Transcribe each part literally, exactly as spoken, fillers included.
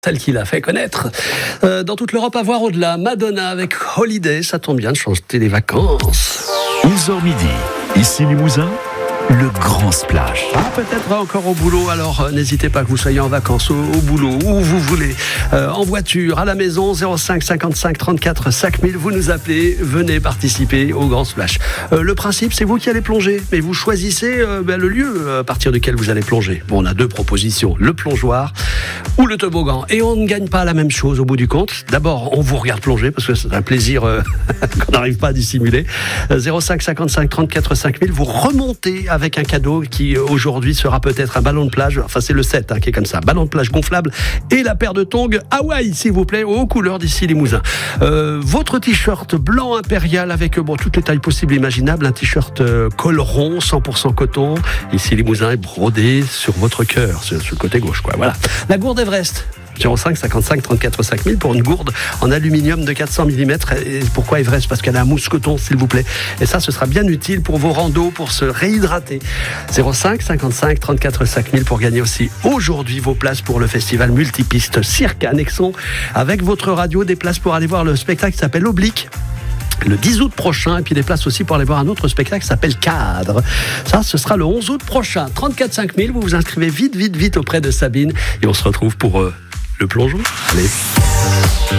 Celle qu'il a fait connaître. Euh, dans toute l'Europe, à voir au-delà, Madonna avec Holiday, ça tombe bien de changer les vacances. onze heures midi, ici Limousin, le grand splash. Ah, peut-être encore au boulot, alors euh, n'hésitez pas que vous soyez en vacances, au, au boulot, où vous voulez, euh, en voiture, à la maison, zéro cinq cinquante-cinq trente-quatre cinq mille, vous nous appelez, venez participer au grand splash. Euh, le principe, c'est vous qui allez plonger, mais vous choisissez euh, ben, le lieu à partir duquel vous allez plonger. Bon, on a deux propositions, le plongeoir ou le toboggan, et on ne gagne pas la même chose au bout du compte. D'abord, on vous regarde plonger, parce que c'est un plaisir euh, qu'on n'arrive pas à dissimuler. Euh, zéro cinq cinquante-cinq trente-quatre cinq mille, vous remontez avec un cadeau qui aujourd'hui sera peut-être un ballon de plage, enfin c'est le set hein, qui est comme ça, ballon de plage gonflable et la paire de tongs Hawaï s'il vous plaît, aux couleurs d'ici Limousin. Euh, votre t-shirt blanc impérial avec bon, toutes les tailles possibles et imaginables, un t-shirt euh, col rond, cent pour cent coton, ici Limousin est brodé sur votre cœur, sur, sur le côté gauche quoi. Voilà. La gourde Everest. zéro cinq cinquante-cinq trente-quatre cinq mille pour une gourde en aluminium de quatre cents millimètres. Et pourquoi Everest ? Parce qu'elle a un mousse coton, s'il vous plaît. Et ça, ce sera bien utile pour vos randos, pour se réhydrater. zéro cinq cinquante-cinq trente-quatre cinq mille pour gagner aussi aujourd'hui vos places pour le festival multipiste Cirque à Nexon. Avec votre radio, des places pour aller voir le spectacle qui s'appelle Oblique. Le dix août prochain, et puis des places aussi pour aller voir un autre spectacle qui s'appelle Cadre. Ça, ce sera le onze août prochain. trente-quatre cinq mille, vous vous inscrivez vite, vite, vite auprès de Sabine. Et on se retrouve pour euh, le plongeon. Allez.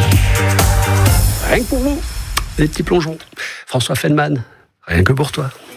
Rien que pour vous, les petits plongeons. François Feldman, rien que pour toi.